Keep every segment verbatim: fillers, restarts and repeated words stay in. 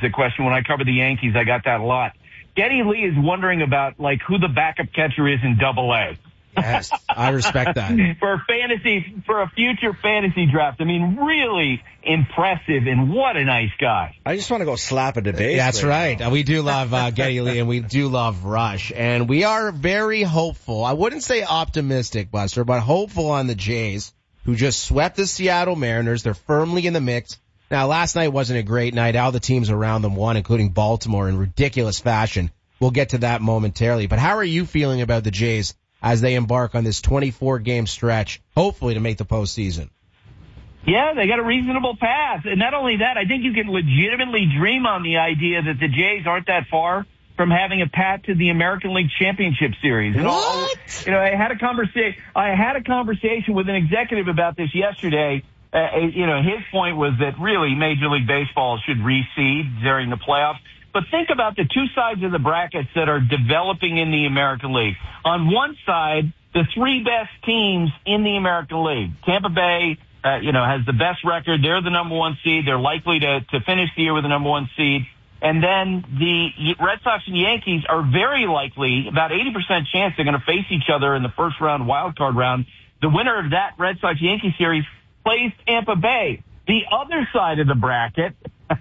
the question. When I cover the Yankees, I got that a lot. Geddy Lee is wondering about, like, who the backup catcher is in Double A. Yes, I respect that. For a fantasy, for a future fantasy draft. I mean, really impressive, and what a nice guy. I just want to go slap at the base. That's right. right. We do love uh, Geddy Lee, and we do love Rush. And we are very hopeful. I wouldn't say optimistic, Buster, but hopeful on the Jays, who just swept the Seattle Mariners. They're firmly in the mix. Now, last night wasn't a great night. All the teams around them won, including Baltimore, in ridiculous fashion. We'll get to that momentarily. But how are you feeling about the Jays as they embark on this twenty-four game stretch, hopefully to make the postseason? Yeah, they got a reasonable path. And not only that, I think you can legitimately dream on the idea that the Jays aren't that far from having a path to the American League Championship Series. And what? All, you know, I had a conversation, I had a conversation with an executive about this yesterday. Uh, you know, his point was that really Major League Baseball should reseed during the playoffs. But think about the two sides of the brackets that are developing in the American League. On one side, the three best teams in the American League. Tampa Bay, uh, you know, has the best record. They're the number one seed. They're likely to, to finish the year with the number one seed. And then the Red Sox and Yankees are very likely, about eighty percent chance they're going to face each other in the first round, wild card round. The winner of that Red Sox-Yankee series plays Tampa Bay. The other side of the bracket,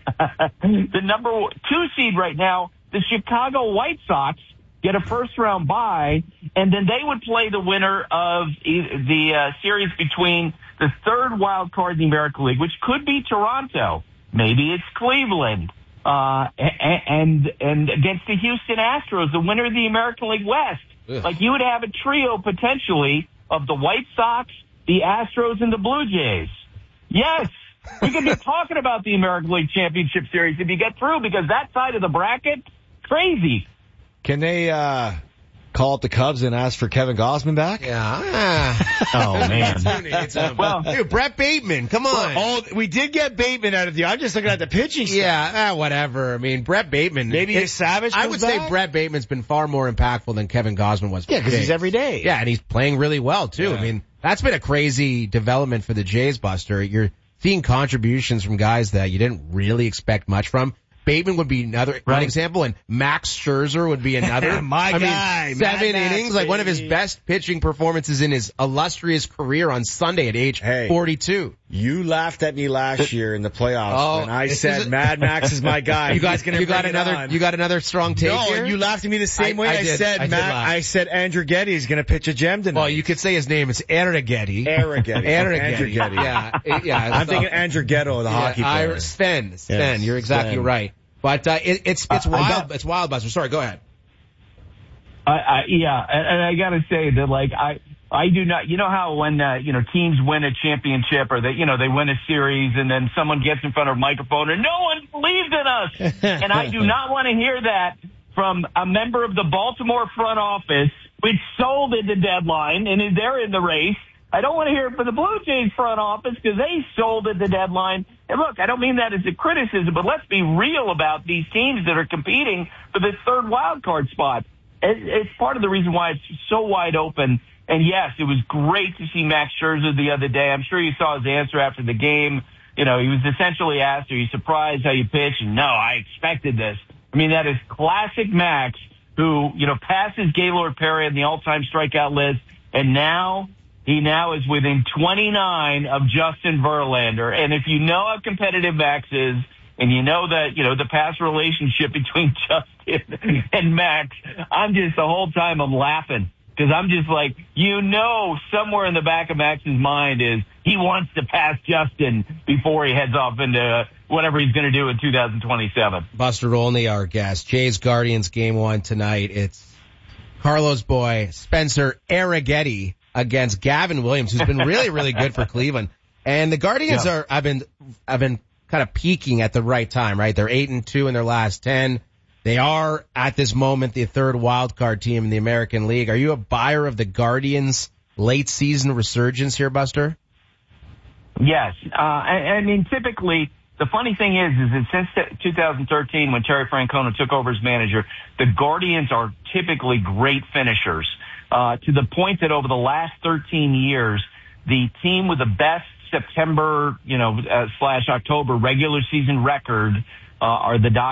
the number two seed right now, the Chicago White Sox get a first-round bye, and then they would play the winner of the uh, series between the third wild card in the American League, which could be Toronto. Maybe it's Cleveland. Uh, and, and against the Houston Astros, the winner of the American League West. Ugh. Like, you would have a trio potentially of the White Sox, the Astros, and the Blue Jays. Yes, we could be talking about the American League Championship Series if you get through, because that side of the bracket, crazy. Can they uh call up the Cubs and ask for Kevin Gausman back? Yeah. Oh, man. Well, dude, Brett Bateman, come on. Well, oh, we did get Bateman out of the. I'm just looking at the pitching stuff. Yeah, eh, whatever. I mean, Brett Bateman. Maybe it, if Savage I comes would back? say Brett Bateman's been far more impactful than Kevin Gausman was. Yeah, because he's every day. Yeah, and he's playing really well, too. Yeah. I mean, that's been a crazy development for the Jays, Buster. You're seeing contributions from guys that you didn't really expect much from. Bateman would be another right. one example, and Max Scherzer would be another. My I guy, mean, Mad seven Max, innings, like one of his baby. best pitching performances in his illustrious career on Sunday at age Hey. forty-two. You laughed at me last year in the playoffs Oh, when I this said is a- Mad Max is my guy. You got, He's gonna you got bring it another, on. you got another strong take No, here? you laughed at me the same I- way. I I, did. said I did Matt. laugh. I said Andrew Getty is going to pitch a gem tonight. Well, you could say his name. It's Arrighetti. Arrighetti. Arrighetti. Andrew Getty. Yeah, it- yeah. I'm so- thinking Andrew Ghetto, the yeah, hockey I, player. Sven, Sven, Yes, you're exactly Sven. right. But uh, it, it's it's Uh, I wild. got- It's wild, Buster. Sorry, go ahead. I, I, yeah, and, and I got to say that, like, I I do not, you know how when, uh, you know, teams win a championship or they, you know, they win a series and then someone gets in front of a microphone and no one believes in us. And I do not want to hear that from a member of the Baltimore front office, which sold at the deadline and is there in the race. I don't want to hear it from the Blue Jays front office because they sold at the deadline. And look, I don't mean that as a criticism, but let's be real about these teams that are competing for this third wild card spot. It, it's part of the reason why it's so wide open. And yes, it was great to see Max Scherzer the other day. I'm sure you saw his answer after the game. You know, he was essentially asked, are you surprised how you pitched? And no, I expected this. I mean, that is classic Max, who, you know, passes Gaylord Perry on the all-time strikeout list. And now he now is within twenty-nine of Justin Verlander. And if you know how competitive Max is, and you know that, you know, the past relationship between Justin and Max, I'm just, the whole time I'm laughing. Because I'm just like, you know, somewhere in the back of Max's mind is he wants to pass Justin before he heads off into whatever he's going to do in two thousand twenty-seven. Buster Olney, our guest. Jays Guardians game one tonight. It's Carlos Boy, Spencer Arrighetti against Gavin Williams, who's been really, really good for Cleveland. And the Guardians Yeah. are, I've been, I've been kind of peaking at the right time, right? They're eight and two in their last ten. They are at this moment the third wild card team in the American League. Are you a buyer of the Guardians' late season resurgence here, Buster? Yes. Uh, I, I mean, typically, the funny thing is, is that since two thousand thirteen, when Terry Francona took over as manager, the Guardians are typically great finishers, uh, to the point that over the last thirteen years, the team with the best September, you know, uh, slash October regular season record, uh, are the Dodgers.